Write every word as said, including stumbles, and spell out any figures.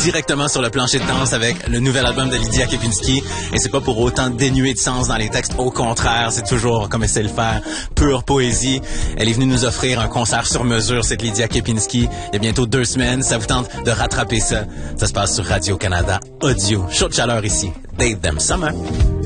directement sur le plancher de danse avec le nouvel album de Lydia Kepinski. Et c'est pas pour autant dénué de sens dans les textes. Au contraire, c'est toujours, comme elle sait le faire, pure poésie. Elle est venue nous offrir un concert sur mesure, cette Lydia Kepinski. Il y a bientôt deux semaines. Ça vous tente de rattraper ça? Ça se passe sur Radio-Canada Audio. Chaud de chaleur ici. Date them summer.